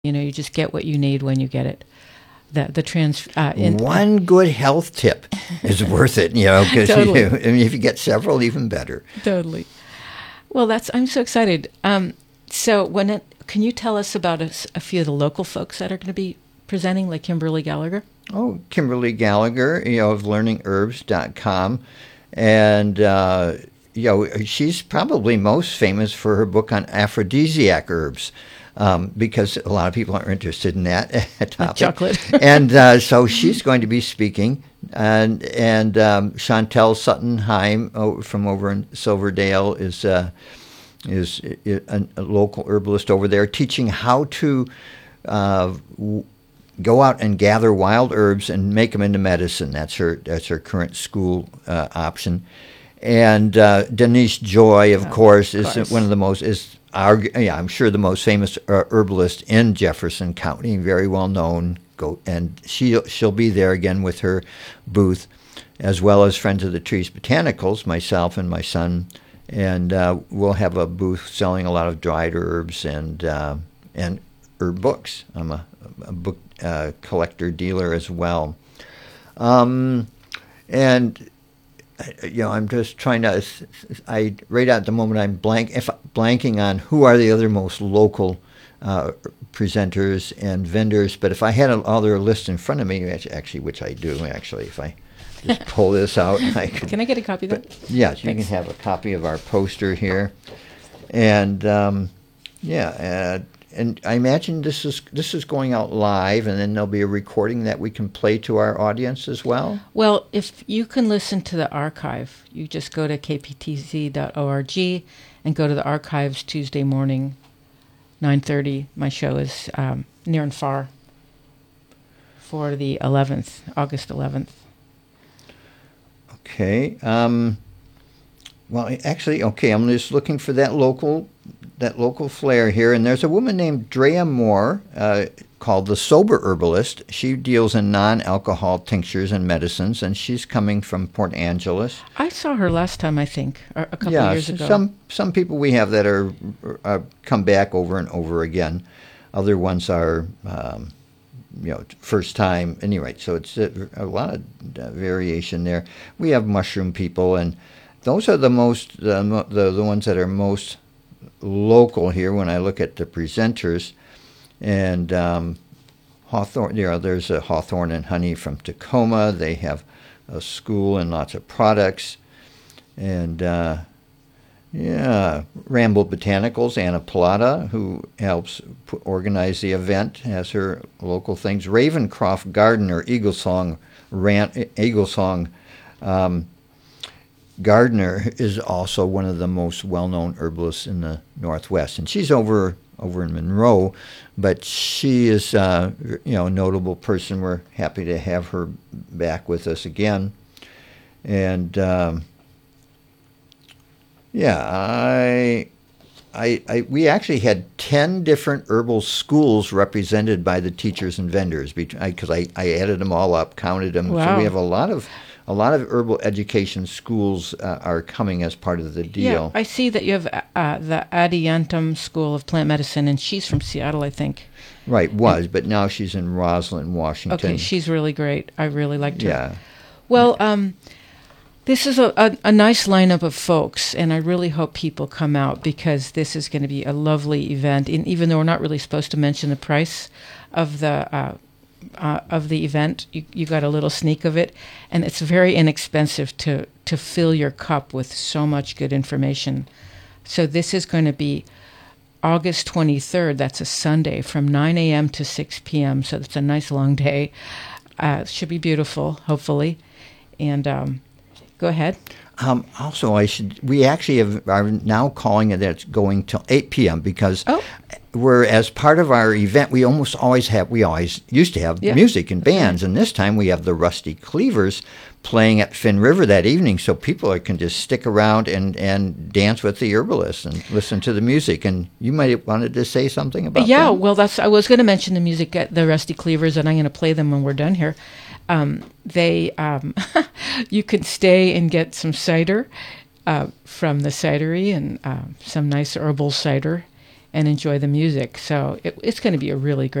You just get what you need when you get it. One good health tip is worth it, because Totally. if you get several, even better. Totally. Well, I'm so excited. Can you tell us about a few of the local folks that are going to be presenting, like Kimberly Gallagher? Oh, Kimberly Gallagher, of learningherbs.com. And, she's probably most famous for her book on aphrodisiac herbs. Because a lot of people are interested in that topic. Chocolate. And so she's going to be speaking. And Chantel Suttonheim from over in Silverdale is a local herbalist over there, teaching how to go out and gather wild herbs and make them into medicine. That's her current school option. And Denise Joy, of course, is one of the most I'm sure the most famous herbalist in Jefferson County, very well known. And she'll be there again with her booth, as well as Friends of the Trees Botanicals, myself and my son, and we'll have a booth selling a lot of dried herbs and herb books. I'm a book collector dealer as well, and. I'm just trying to. Right at the moment, I'm blanking on who are the other most local presenters and vendors. But if I had another list in front of me, actually, which I do, if I just pull this out, I could. Can I get a copy of that? Yes, you can have a copy of our poster here, and and I imagine this is going out live, and then there'll be a recording that we can play to our audience as well. Well, if you can listen to the archive, you just go to kptz.org and go to the archives Tuesday morning, 9:30. My show is near and far for the 11th, August 11th. Okay. Well, actually, okay. I'm just looking for that local flair here, and there's a woman named Drea Moore called the Sober Herbalist. She deals in non-alcohol tinctures and medicines, and she's coming from Port Angeles. I saw her last time, I think, a couple of years ago. Some people we have that are come back over and over again. Other ones are first time. Anyway, so it's a lot of variation there. We have mushroom people, and those are the ones that are most local here when I look at the presenters. And Hawthorne, there's a Hawthorne and Honey from Tacoma. They have a school and lots of products. And Ramble Botanicals, Anna Plata, who helps organize the event, has her local things. Ravencroft Gardener, Eaglesong Gardner is also one of the most well-known herbalists in the Northwest, and she's over in Monroe, but she is a notable person. We're happy to have her back with us again, and we actually had 10 different herbal schools represented by the teachers and vendors because I added them all up, counted them. Wow. So we have a lot of herbal education schools are coming as part of the deal. Yeah, I see that you have the Adiantum School of Plant Medicine, and she's from Seattle, I think. Right, but now she's in Roslyn, Washington. Okay, she's really great. I really liked her. Yeah. Well, this is a nice lineup of folks, and I really hope people come out because this is going to be a lovely event. And even though we're not really supposed to mention the price of the event, you got a little sneak of it, and it's very inexpensive to fill your cup with so much good information. So this is going to be August 23rd. That's a Sunday from 9 a.m. to 6 p.m. So it's a nice long day. It should be beautiful, hopefully. And go ahead. Also, we actually are now calling it that it's going till 8 p.m. because we're, as part of our event, we always used to have music and bands, and this time we have the Rusty Cleavers playing at Finn River that evening, so people can just stick around and dance with the herbalists and listen to the music. And you might have wanted to say something about that. Yeah, well, I was going to mention the music at the Rusty Cleavers, and I'm going to play them when we're done here. You can stay and get some cider from the cidery and some nice herbal cider. and enjoy the music. So it's going to be a really great